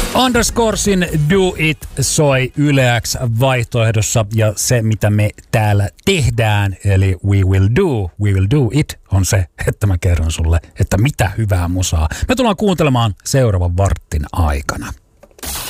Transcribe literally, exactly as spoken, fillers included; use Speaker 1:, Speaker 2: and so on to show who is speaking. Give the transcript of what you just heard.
Speaker 1: Underscoresin Do It soi Yle X vaihtoehdossa ja se mitä me täällä tehdään, eli We Will Do, We Will Do It on se, että mä kerron sulle, että mitä hyvää musaa me tullaan kuuntelemaan seuraavan varttin aikana.